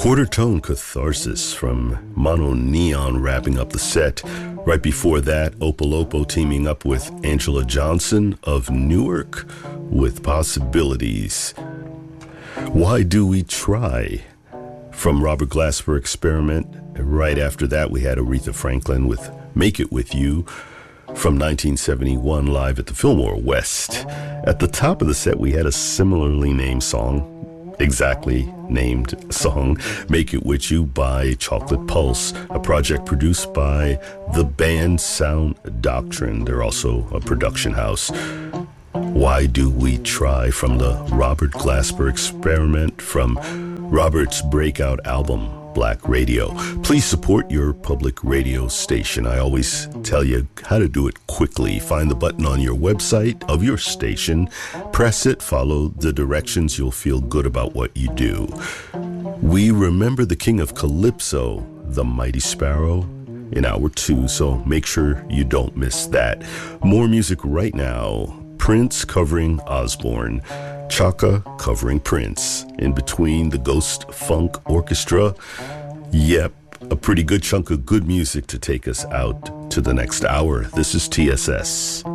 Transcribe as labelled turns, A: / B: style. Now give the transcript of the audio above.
A: Quarter Tone Catharsis from Mono Neon wrapping up the set. Right before that, Opolopo teaming up with Angela Johnson of Newark with Possibilities. Why Do We Try? From Robert Glasper Experiment. Right after that, we had Aretha Franklin with Make It With You from 1971 live at the Fillmore West. At the top of the set, we had a similarly named song, exactly named song, Make It With You by Chocolate Pulse, a project produced by the band Sound Doctrine. They're also a production house. Why Do We Try from the Robert Glasper Experiment from Robert's breakout album, Black Radio. Please support your public radio station. I always tell you how to do it quickly. Find the button on your website of your station, press it, follow the directions. You'll feel good about what you do. We remember the King of Calypso, the Mighty Sparrow, in hour 2, so make sure you don't miss that. More music right now. Prince covering Osborne, Chaka covering Prince. In between, the Ghost Funk Orchestra. Yep, a pretty good chunk of good music to take us out to the next hour. This is TSS.